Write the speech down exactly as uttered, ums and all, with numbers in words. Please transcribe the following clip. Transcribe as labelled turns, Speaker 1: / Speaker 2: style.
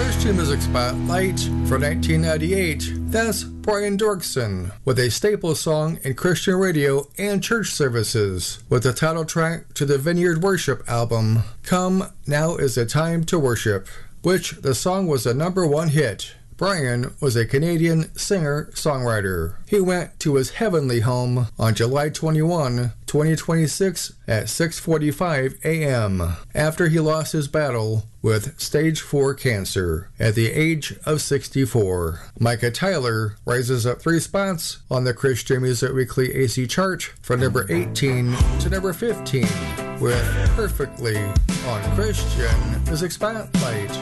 Speaker 1: Christian Music Spotlight for nineteen ninety-eight, that's Brian Doerksen with a staple song in Christian radio and church services with the title track to the Vineyard Worship album, Come Now Is the Time to Worship, which the song was a number one hit. Brian was a Canadian singer-songwriter. He went to his heavenly home on July twenty-first, twenty twenty-six at six forty-five a.m. after he lost his battle with stage four cancer at the age of sixty-four. Micah Tyler rises up three spots on the Christian Music Weekly A C chart from number eighteen to number fifteen with Perfectly on Christian Music Spotlight.